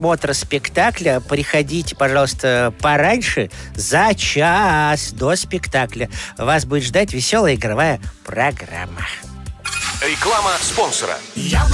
просмотра спектакля приходите, пожалуйста, пораньше, за час до спектакля. Вас будет ждать веселая игровая программа. Реклама спонсора.